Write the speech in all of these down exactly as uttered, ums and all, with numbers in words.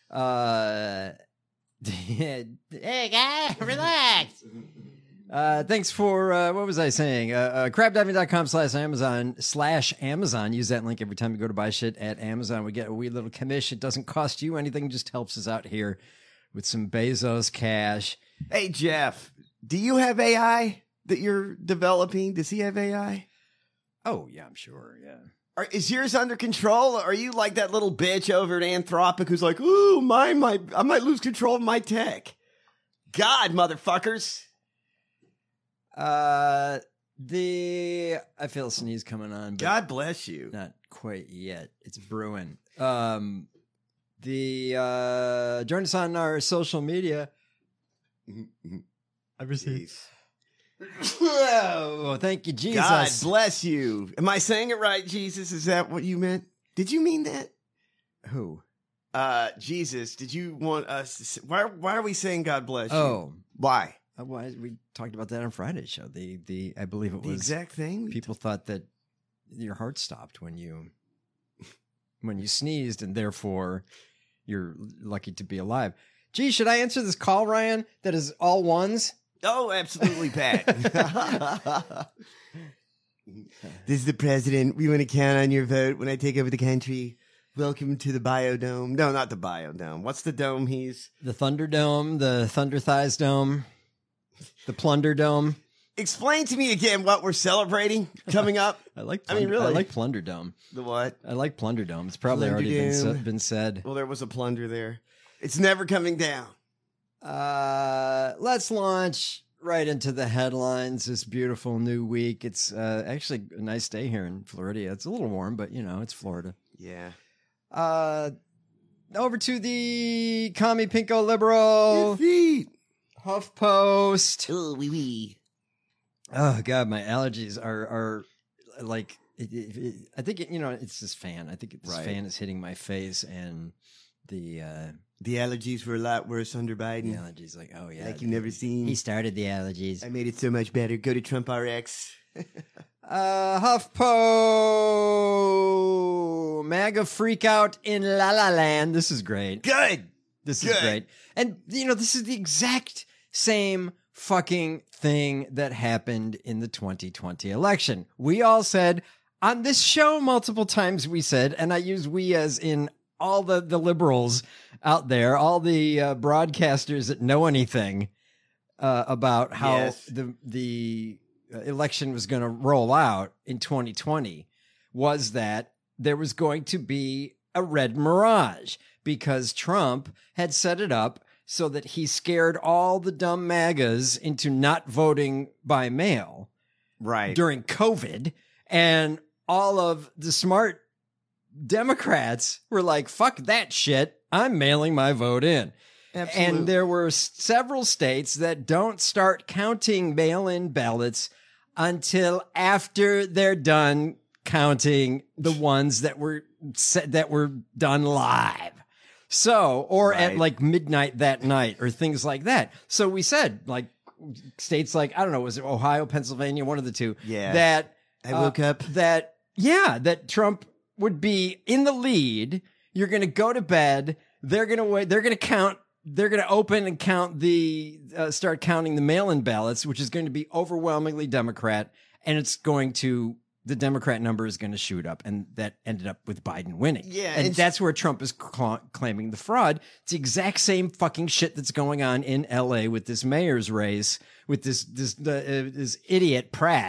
Uh, hey, guy, relax. Uh, thanks for, uh, what was I saying? Uh, uh, crabdiving.com slash Amazon slash Amazon. Use that link every time you go to buy shit at Amazon. We get a wee little commission. It doesn't cost you anything. Just helps us out here with some Bezos cash. Hey, Jeff, do you have A I that you're developing? Does he have A I? Oh, yeah, I'm sure. Yeah. Are, is yours under control? Or are you like that little bitch over at Anthropic who's like, ooh, my, my, I might lose control of my tech. God, motherfuckers. Uh, the I feel a sneeze coming on. But God bless you. Not quite yet. It's brewing. Um, the uh, join us on our social media. I received. Oh, thank you, Jesus. God bless you. Am I saying it right, Jesus? Is that what you meant? Did you mean that? Who? Uh, Jesus. Did you want us to say, why? Why are we saying God bless you? Oh, why? Uh, why we talked about that on Friday's show. The the I believe it The was exact thing. People thought that your heart stopped when you when you sneezed, and therefore you're lucky to be alive. Gee, should I answer this call, Ryan? That is all ones. Oh, absolutely, Pat. This is the president. We want to count on your vote when I take over the country. Welcome to the Biodome. No, not the Biodome. What's the dome he's? The Thunderdome, the Thunder Thighs Dome, the Plunder Dome. Explain to me again what we're celebrating coming up. I like. I mean, Plunder, really, I like Plunder Dome. The what? I like Plunder Dome. It's probably Plunder already been, sa- Dome. been said. Well, there was a plunder there. It's never coming down. Uh, let's launch right into the headlines this beautiful new week. It's uh, actually a nice day here in Florida. It's a little warm, but you know, it's Florida. Yeah. Uh, over to the Commie Pinko Liberal HuffPost. Oh, wee wee. Oh God, my allergies are are like. It, it, it, I think it, you know it's this fan. I think this Right. fan is hitting my face, and the uh, The allergies were a lot worse under Biden. the allergies. Like, oh yeah, Like you've never seen. he started the allergies. I made it so much better. Go to Trump R X. Uh, HuffPo MAGA freak out in La La Land. This is great. Good. This Good. is great. And, you know, this is the exact same fucking thing that happened in the twenty twenty election. We all said on this show multiple times, we said, and I use we as in all the, the liberals out there, all the uh, broadcasters that know anything uh, about how Yes. the, the election was going to roll out in twenty twenty was that there was going to be a red mirage because Trump had set it up so that he scared all the dumb MAGAs into not voting by mail Right. during COVID. And all of the smart Democrats were like, fuck that shit. I'm mailing my vote in. Absolutely. And there were s- several states that don't start counting mail-in ballots until after they're done counting the ones that were set, that were done live. So, or at Right. like midnight that night or things like that. So we said like states like, I don't know, was it Ohio, Pennsylvania, one of the two Yeah. that I woke up. that, yeah, that Trump would be in the lead. You're going to go to bed. They're going to wait. They're going to count. They're going to open and count the, uh, start counting the mail-in ballots, which is going to be overwhelmingly Democrat. And it's going to, the Democrat number is going to shoot up. And that ended up with Biden winning. Yeah, And, and- that's where Trump is cla claiming the fraud. It's the exact same fucking shit that's going on in L A with this mayor's race, with this, this, the, uh, this idiot Pratt.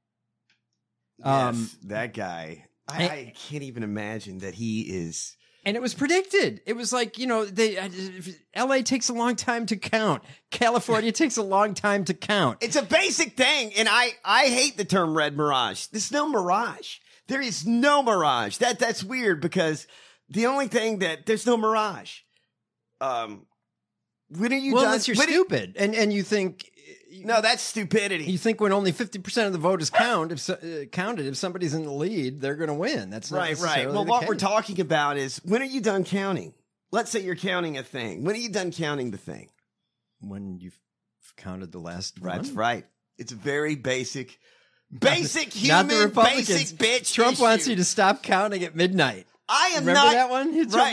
Um, Yes, that guy. I, I can't even imagine that he is. And it was predicted. It was like, you know, they, uh, L A takes a long time to count. California takes a long time to count. It's a basic thing, and I I hate the term red mirage. There's no mirage. There is no mirage. That that's weird because the only thing that there's no mirage. Um, when are you well, done? unless you're when are- stupid. And, and you think, no, that's stupidity. you think when only fifty percent of the vote is count, if so, uh, counted, if somebody's in the lead, they're going to win. That's not Right, right. necessarily Well, the what case. we're talking about is when are you done counting? Let's say you're counting a thing. When are you done counting the thing? When you've counted the last That's one. right. It's a very basic, basic Not the human, Republicans. basic bitch. Trump issue. wants you to stop counting at midnight. I am Remember not that one? Trump right.